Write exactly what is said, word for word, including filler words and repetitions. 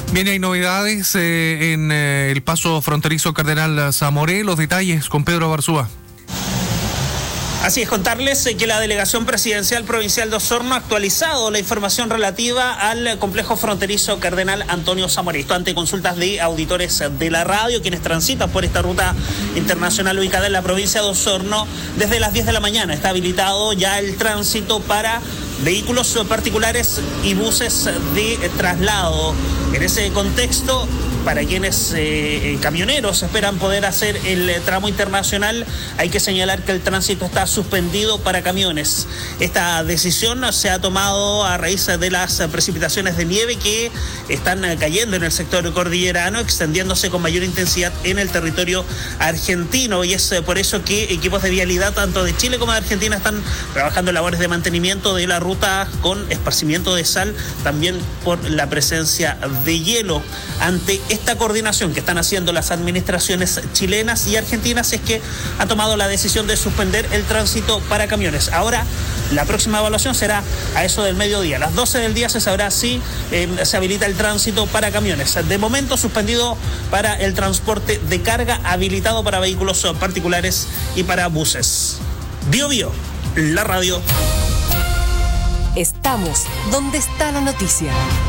Bien, hay novedades eh, en eh, el paso fronterizo Cardenal Zamoré. Los detalles con Pedro Barzúa. Así es, contarles que la Delegación Presidencial Provincial de Osorno ha actualizado la información relativa al complejo fronterizo Cardenal Antonio Zamoré. Esto ante consultas de auditores de la radio, quienes transitan por esta ruta internacional ubicada en la provincia de Osorno. Desde las diez de la mañana está habilitado ya el tránsito para vehículos particulares y buses de traslado. En ese contexto, para quienes eh, camioneros esperan poder hacer el eh, tramo internacional, hay que señalar que el tránsito está suspendido para camiones. Esta decisión se ha tomado a raíz de las precipitaciones de nieve que están cayendo en el sector cordillerano, extendiéndose con mayor intensidad en el territorio argentino, y es por eso que equipos de vialidad tanto de Chile como de Argentina están trabajando en labores de mantenimiento de la ruta con esparcimiento de sal, también por la presencia de hielo. Ante esta coordinación que están haciendo las administraciones chilenas y argentinas, es que ha tomado la decisión de suspender el tránsito para camiones. Ahora la próxima evaluación será a eso del mediodía. A las doce del día se sabrá si eh, se habilita el tránsito para camiones. De momento suspendido para el transporte de carga, habilitado para vehículos particulares y para buses. Bio Bio, la radio. Estamos donde está la noticia.